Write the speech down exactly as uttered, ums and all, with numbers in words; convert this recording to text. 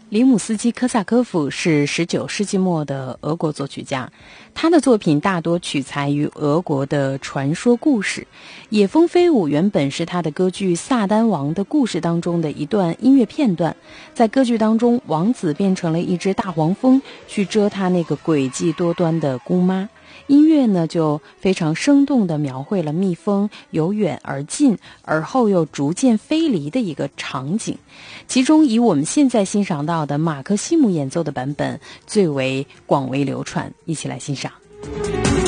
里姆斯基科萨科夫是十九世纪末的俄国作曲家，他的作品大多取材于俄国的传说故事。《野蜂飞舞》原本是他的歌剧《萨丹王的故事》当中的一段音乐片段，在歌剧当中，王子变成了一只大黄蜂，去蛰他那个诡计多端的姑妈。音乐呢就非常生动地描绘了蜜蜂由远而近，而后又逐渐飞离的一个场景。其中以我们现在欣赏到的马克西姆演奏的版本最为广为流传，一起来欣赏。